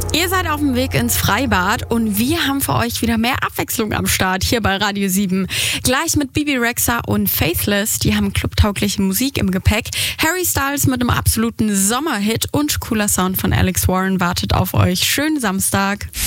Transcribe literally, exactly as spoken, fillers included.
Ihr seid auf dem Weg ins Freibad und wir haben für euch wieder mehr Abwechslung am Start hier bei Radio sieben. Gleich mit Bebe Rexha und Faithless, die haben clubtaugliche Musik im Gepäck. Harry Styles mit einem absoluten Sommerhit und cooler Sound von Alex Warren wartet auf euch. Schönen Samstag.